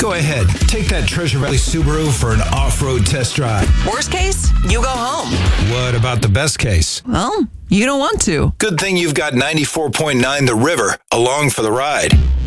Go ahead, take that Treasure Valley Subaru for an off-road test drive. Worst case, you go home. What about the best case? Well, you don't want to. Good thing you've got 94.9 The River along for the ride.